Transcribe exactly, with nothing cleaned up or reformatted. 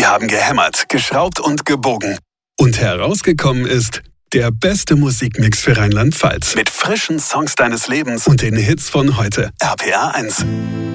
Wir haben gehämmert, geschraubt und gebogen. Und herausgekommen ist der beste Musikmix für Rheinland-Pfalz. Mit frischen Songs deines Lebens und den Hits von heute. R P R eins.